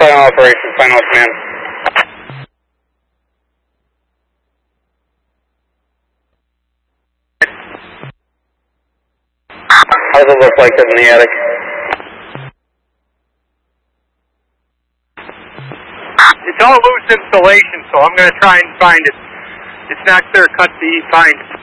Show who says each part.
Speaker 1: final operation, final command. How does it look like in the attic?
Speaker 2: It's all loose installation, so I'm going to try and find it. It's not clear cut to find.